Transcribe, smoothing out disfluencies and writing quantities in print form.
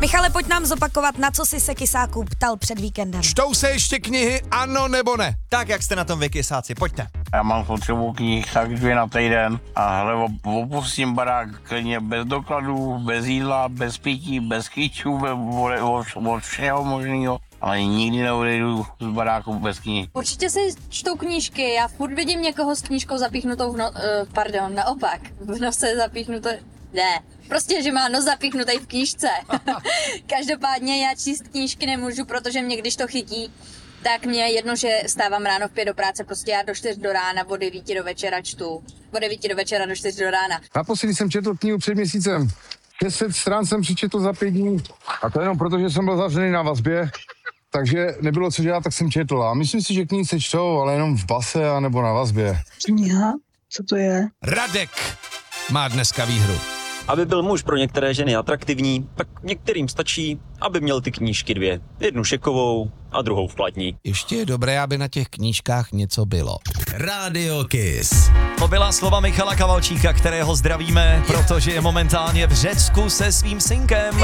Michale, pojď nám zopakovat, na co jsi se kysáků ptal před víkendem. Čtou se ještě knihy, ano nebo ne? Tak, jak jste na tom vy, kysáci, pojďte. Já mám potřebu knih tak 2 na týden a hele, opustím barák klidně bez dokladů, bez jídla, bez pití, bez kyčů, od všeho možného, ale nikdy neodejdu z baráku bez knih. Určitě si čtou knížky, já furt vidím někoho s knížkou zapíchnutou naopak, v nose zapíchnutou, ne, prostě, že má nos zapíchnutý v knížce. Každopádně já číst knížky nemůžu, protože mě když to chytí, tak mě jedno, že stávám ráno v 5 do práce, prostě já do 4 do rána, od 9 do večera čtu. Od 9 do večera do 4 do rána. Naposledy jsem četl knihu před měsícem. 600 strán jsem přečetl za 5 dní. A to jenom proto, že jsem byl zavřený na vazbě, takže nebylo co dělat, tak jsem četl. A myslím si, že knihy se čtou, ale jenom v base a nebo na vazbě. Kniha? Co to je? Radek má dneska výhru. Aby byl muž pro některé ženy atraktivní, tak některým stačí, aby měl ty knížky 2. Jednu šekovou a druhou vplatní. Ještě je dobré, aby na těch knížkách něco bylo. Radio Kiss. To byla slova Michala Kavalčíka, kterého zdravíme, protože je momentálně v Řecku se svým synkem.